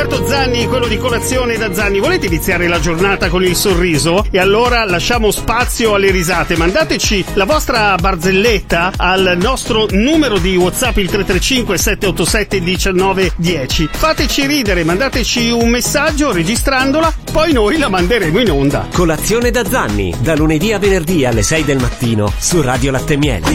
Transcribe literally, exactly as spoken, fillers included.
Alberto Zanni, quello di Colazione da Zanni. Volete iniziare la giornata con il sorriso? E allora lasciamo spazio alle risate. Mandateci la vostra barzelletta al nostro numero di WhatsApp, il tre tre cinque sette otto sette uno nove uno zero. Fateci ridere, mandateci un messaggio registrandola, poi noi la manderemo in onda. Colazione da Zanni, da lunedì a venerdì alle sei del mattino su Radio Latte Miele.